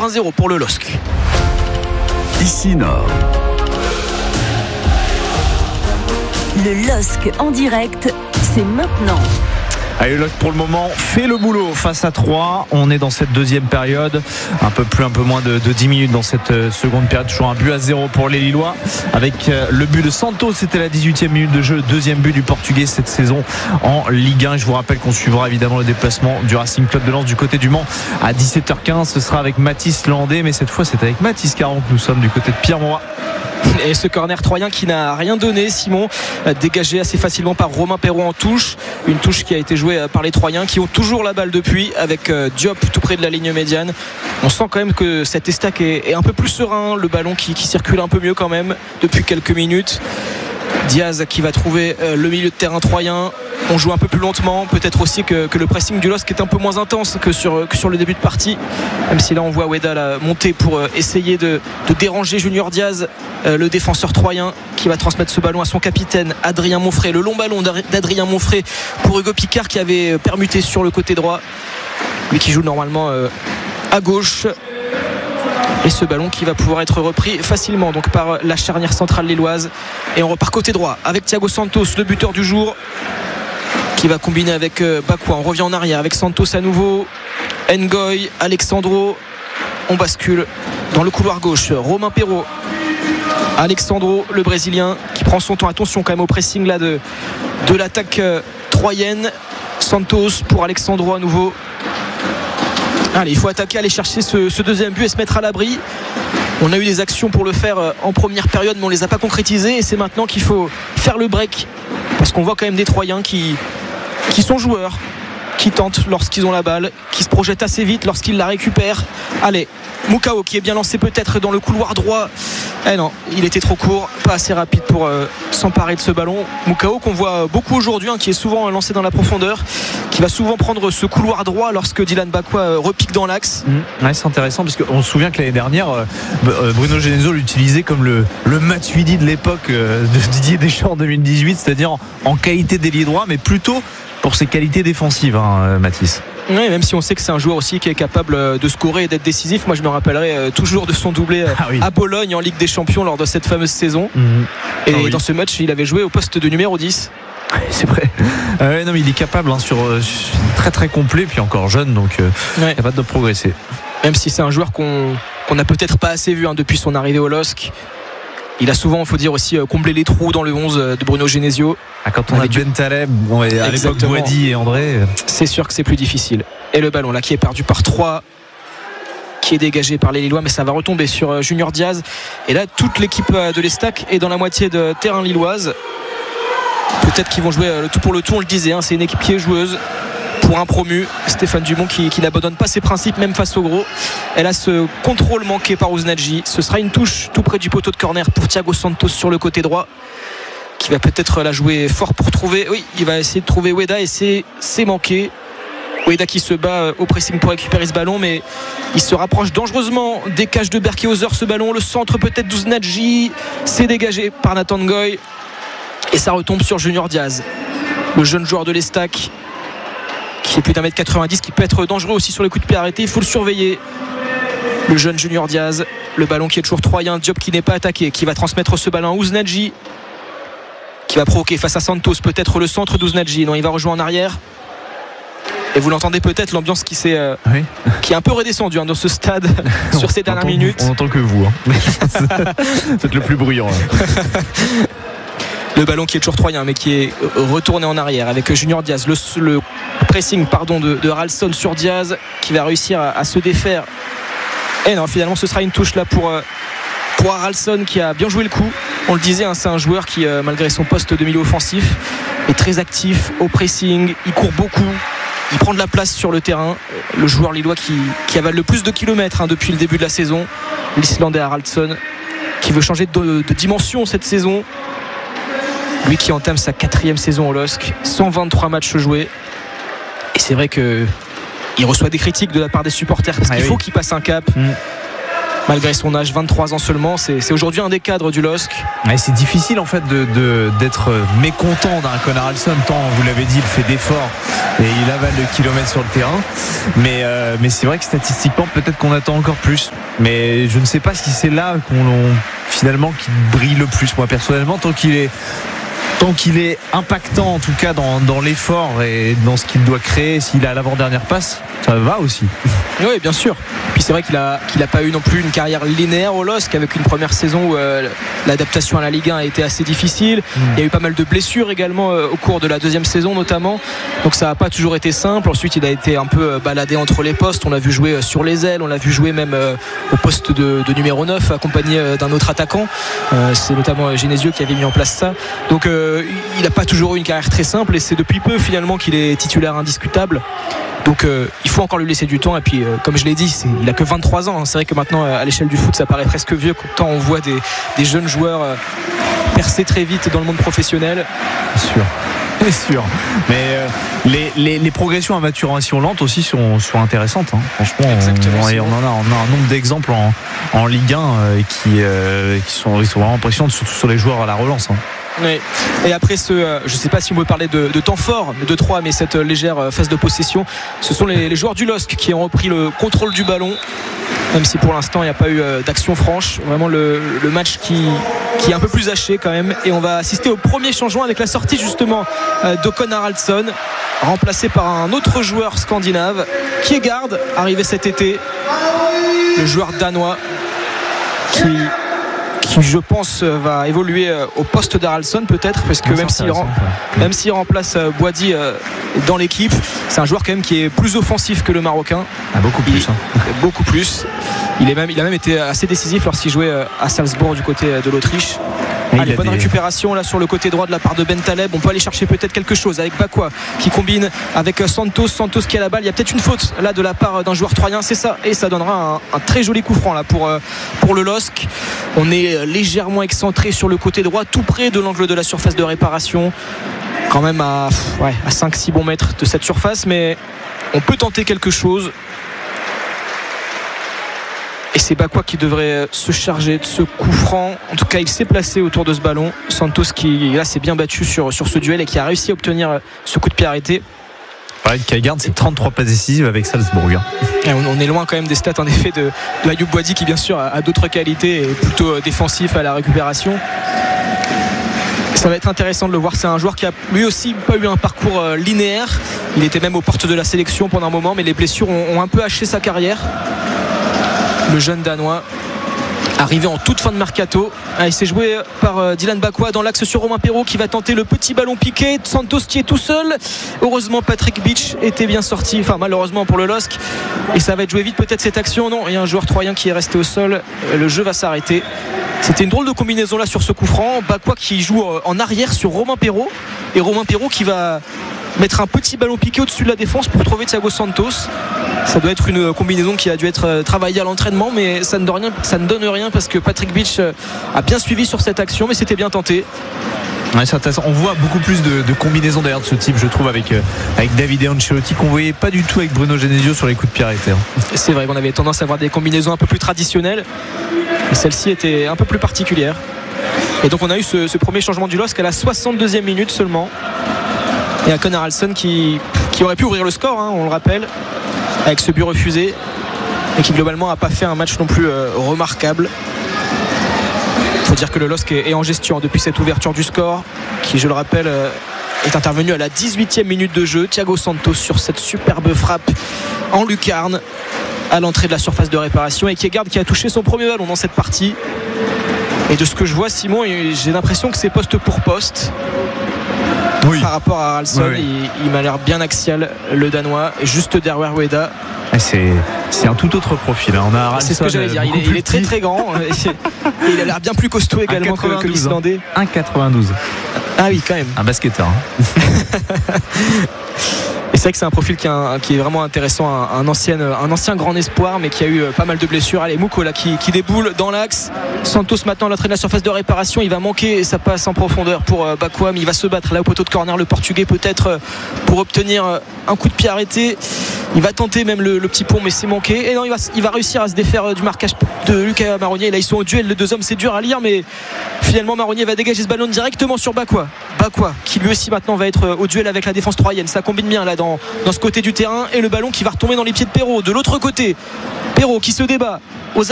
toujours 1-0 pour le LOSC. Ici Nord. Le LOSC en direct, c'est maintenant. Allez, le LOSC pour le moment fait le boulot face à 3. On est dans cette deuxième période, un peu moins de 10 minutes dans cette seconde période. Toujours un but à 0 pour les Lillois avec le but de Santos. C'était la 18e minute de jeu, deuxième but du Portugais cette saison en Ligue 1. Je vous rappelle qu'on suivra évidemment le déplacement du Racing Club de Lens du côté du Mans à 17h15. Ce sera avec Mathis Landais, mais cette fois c'est avec Mathis Caron que nous sommes du côté de Pierre-Mauroy. Et ce corner troyen qui n'a rien donné, Simon, dégagé assez facilement par Romain Perrault en touche, une touche qui a été jouée par les Troyens qui ont toujours la balle depuis, avec Diop tout près de la ligne médiane. On sent quand même que cet Estac est un peu plus serein, le ballon qui circule un peu mieux quand même depuis quelques minutes. Diaz qui va trouver le milieu de terrain troyen. On joue un peu plus lentement, peut-être aussi que le pressing du LOSC est un peu moins intense que sur le début de partie, même si là on voit Ouéda monter pour essayer de déranger Junior Diaz, le défenseur troyen, qui va transmettre ce ballon à son capitaine Adrien Monfray. Le long ballon d'Adrien Monfray pour Hugo Picard qui avait permuté sur le côté droit, lui qui joue normalement à gauche. Et ce ballon qui va pouvoir être repris facilement donc par la charnière centrale lilloise. Et on repart côté droit avec Thiago Santos, le buteur du jour, qui va combiner avec Bakwa. On revient en arrière avec Santos à nouveau, Ngoy, Alexandro. On bascule dans le couloir gauche. Romain Perrault, Alexandro, le Brésilien, qui prend son temps. Attention quand même au pressing là de l'attaque troyenne. Santos pour Alexandro à nouveau. Allez, il faut attaquer, aller chercher ce deuxième but et se mettre à l'abri. On a eu des actions pour le faire en première période, mais on ne les a pas concrétisées. Et c'est maintenant qu'il faut faire le break, parce qu'on voit quand même des Troyens qui sont joueurs, qui tentent lorsqu'ils ont la balle, qui se projettent assez vite lorsqu'ils la récupèrent. Allez, Moukao qui est bien lancé peut-être dans le couloir droit. Eh non, il était trop court, pas assez rapide pour s'emparer de ce ballon. Moukao qu'on voit beaucoup aujourd'hui, qui est souvent lancé dans la profondeur, qui va souvent prendre ce couloir droit lorsque Dylan Bakwa repique dans l'axe. Ouais, c'est intéressant parce qu'on se souvient que l'année dernière Bruno Genesio l'utilisait comme le Matuidi de l'époque de Didier Deschamps en 2018, c'est-à-dire en qualité d'ailier droit, mais plutôt pour ses qualités défensives, Mathis. Oui, même si on sait que c'est un joueur aussi qui est capable de scorer et d'être décisif. Moi je me rappellerai toujours de son doublé à Bologne en Ligue des Champions lors de cette fameuse saison. Et dans ce match il avait joué au poste de numéro 10. C'est vrai. Non, mais il est capable sur très très complet, puis encore jeune, donc capable de progresser. Même si c'est un joueur qu'on n'a peut-être pas assez vu depuis son arrivée au LOSC. Il a souvent, il faut dire aussi, comblé les trous dans le 11 de Bruno Genesio. Quand on a Bentaleb, à l'époque Boadi et André, c'est sûr que c'est plus difficile. Et le ballon là qui est perdu par 3, qui est dégagé par les Lillois, mais ça va retomber sur Junior Diaz. Et là toute l'équipe de l'Estac est dans la moitié de terrain lilloise. Peut-être qu'ils vont jouer le tout pour le tout, on le disait, c'est une équipe qui est joueuse pour un promu. Stéphane Dumont qui n'abandonne pas ses principes même face au gros. Elle a ce contrôle manqué par Ouznadji. Ce sera une touche tout près du poteau de corner pour Thiago Santos sur le côté droit, qui va peut-être la jouer fort pour trouver. Oui, il va essayer de trouver Ouéda et c'est manqué. Ouéda qui se bat au pressing pour récupérer ce ballon, mais il se rapproche dangereusement des cages de Berkehauser ce ballon. Le centre peut-être d'Ouznadji, c'est dégagé par Nathan Ngoy et ça retombe sur Junior Diaz, le jeune joueur de l'Estac, qui est plus d'1m90, qui peut être dangereux aussi sur les coups de pied arrêtés. Il faut le surveiller, le jeune Junior Diaz. Le ballon qui est toujours troyen, Diop qui n'est pas attaqué, qui va transmettre ce ballon à Ouznadji, qui va provoquer face à Santos peut-être le centre d'Ouznadji. Non, il va rejoindre en arrière. Et vous l'entendez peut-être, l'ambiance qui est un peu redescendue dans ce stade sur ces dernières minutes. On entend que vous. C'est le plus bruyant. Le ballon qui est toujours troyen, mais qui est retourné en arrière avec Junior Diaz. Le pressing de Ralston sur Diaz, qui va réussir à se défaire. Et non, finalement ce sera une touche là pour Ralston, qui a bien joué le coup. On le disait, c'est un joueur qui, malgré son poste de milieu offensif, est très actif au pressing. Il court beaucoup, il prend de la place sur le terrain. Le joueur lillois qui avale le plus de kilomètres depuis le début de la saison, l'Islandais Haraldsson, qui veut changer de dimension cette saison. Lui qui entame sa 4e saison au LOSC, 123 matchs joués. Et c'est vrai qu'il reçoit des critiques de la part des supporters parce qu'il faut qu'il passe un cap. malgré son âge, 23 ans seulement. C'est aujourd'hui un des cadres du LOSC. Ouais, c'est difficile en fait d'être mécontent d'un Con Haraldson, tant vous l'avez dit, il fait d'efforts et il avale le kilomètre sur le terrain, mais c'est vrai que statistiquement peut-être qu'on attend encore plus, mais je ne sais pas si c'est là finalement qu'il brille le plus. Moi personnellement, tant qu'il est impactant en tout cas dans l'effort et dans ce qu'il doit créer, s'il est à l'avant-dernière passe, ça va aussi. Oui, bien sûr. Puis c'est vrai qu'il a pas eu non plus une carrière linéaire au LOSC, avec une première saison où l'adaptation à la Ligue 1 a été assez difficile. Il y a eu pas mal de blessures également au cours de la deuxième saison notamment, donc ça n'a pas toujours été simple. Ensuite il a été un peu baladé entre les postes, on l'a vu jouer sur les ailes, on l'a vu jouer même au poste de numéro 9 accompagné d'un autre attaquant. C'est notamment Genesio qui avait mis en place ça, donc il n'a pas toujours eu une carrière très simple, et c'est depuis peu finalement qu'il est titulaire indiscutable. Donc il faut encore lui laisser du temps, et puis comme je l'ai dit, il a que 23 ans. C'est vrai que maintenant à l'échelle du foot ça paraît presque vieux quand on voit des jeunes joueurs percer très vite dans le monde professionnel. C'est sûr. Mais les progressions à maturation lente aussi sont intéressantes, hein. Franchement, on a un nombre d'exemples en Ligue 1 qui sont vraiment impressionnants, surtout sur les joueurs à la relance, hein. Oui. Et après je ne sais pas si on peut parler de temps fort de 3, mais cette légère phase de possession, ce sont les joueurs du LOSC qui ont repris le contrôle du ballon, même si pour l'instant il n'y a pas eu d'action franche. Vraiment le match qui est un peu plus haché quand même, et on va assister au premier changement avec la sortie justement de Con Haraldson, remplacé par un autre joueur scandinave, Kjærgaard, arrivé cet été, le joueur danois qui je pense va évoluer au poste d'Haraldson peut-être, parce que même s'il remplace Boadi dans l'équipe, c'est un joueur quand même qui est plus offensif que le Marocain. Beaucoup plus. Beaucoup plus. Il a même été assez décisif lorsqu'il jouait à Salzbourg du côté de l'Autriche. Bonne récupération là sur le côté droit de la part de Ben Taleb. On peut aller chercher peut-être quelque chose avec Bakwa qui combine avec Santos qui a la balle. Il y a peut-être une faute là de la part d'un joueur troyen, c'est ça, et ça donnera un très joli coup franc là pour le LOSC. On est légèrement excentré sur le côté droit, tout près de l'angle de la surface de réparation, quand même à 5-6 bons mètres de cette surface, mais on peut tenter quelque chose. Et c'est Bakwa qui devrait se charger de ce coup franc. En tout cas, il s'est placé autour de ce ballon. Santos qui là s'est bien battu sur ce duel et qui a réussi à obtenir ce coup de pied arrêté. Kjærgaard, c'est 33 passes décisives avec Salzbourg. On est loin quand même des stats en effet de Ayoub Boadi, qui bien sûr a d'autres qualités et est plutôt défensif à la récupération. Ça va être intéressant de le voir. C'est un joueur qui a lui aussi pas eu un parcours linéaire. Il était même aux portes de la sélection pendant un moment, mais les blessures ont un peu haché sa carrière. Le jeune danois arrivé en toute fin de mercato. Il s'est joué par Dylan Bakwa dans l'axe sur Romain Perraud, qui va tenter le petit ballon piqué. Santos qui est tout seul. Heureusement Patrick Beach était bien sorti, enfin malheureusement pour le LOSC, et ça va être joué vite peut-être cette action. Non, il y a un joueur troyen qui est resté au sol. Le jeu va s'arrêter. C'était une drôle de combinaison là sur ce coup franc. Bakwa qui joue en arrière sur Romain Perraud, et Romain Perraud qui va mettre un petit ballon piqué au-dessus de la défense pour trouver Thiago Santos. Ça doit être une combinaison qui a dû être travaillée à l'entraînement, mais ça ne donne rien parce que Patrick Beach a bien suivi sur cette action, mais c'était bien tenté. Ouais, c'est intéressant. On voit beaucoup plus de combinaisons d'ailleurs de ce type, je trouve, avec Davide Ancelotti, qu'on voyait pas du tout avec Bruno Genesio sur les coups de pied arrêtés. C'est vrai qu'on avait tendance à avoir des combinaisons un peu plus traditionnelles, mais celle-ci était un peu plus particulière. Et donc on a eu ce premier changement du LOSC à la 62e minute seulement. Et à Con Haraldson qui aurait pu ouvrir le score, hein, on le rappelle, avec ce but refusé, et qui globalement n'a pas fait un match non plus remarquable. Il faut dire que le LOSC est en gestion depuis cette ouverture du score, qui, je le rappelle, est intervenu à la 18e minute de jeu. Thiago Santos sur cette superbe frappe en lucarne à l'entrée de la surface de réparation, et Kjærgaard qui a touché son premier ballon dans cette partie. Et de ce que je vois, Simon, j'ai l'impression que c'est poste pour poste. Oui. Par rapport à Haraldson, il m'a l'air bien axial, le Danois, juste derrière Ueda. C'est un tout autre profil. On a Haraldson, c'est ce que j'allais dire. Il est très très grand et il a l'air bien plus costaud également que l'Islandais. 1,92. Ah oui, quand même. Un basketteur. Et c'est vrai que c'est un profil qui est vraiment intéressant, un ancien grand espoir, mais qui a eu pas mal de blessures. Allez, Mouko là qui déboule dans l'axe. Santos maintenant l'entrée de la surface de réparation, il va manquer sa passe en profondeur pour Bakwa, mais il va se battre là au poteau de corner, le Portugais peut-être pour obtenir un coup de pied arrêté. Il va tenter même le petit pont, mais c'est manqué. Et non, il va réussir à se défaire du marquage de Lucas Marronnier. Là ils sont au duel, les deux hommes, c'est dur à lire, mais finalement Marronnier va dégager ce ballon directement sur Bakwa qui lui aussi maintenant va être au duel avec la défense troyenne. Ça combine bien là dans ce côté du terrain, et le ballon qui va retomber dans les pieds de Perraud de l'autre côté. Perraud qui se débat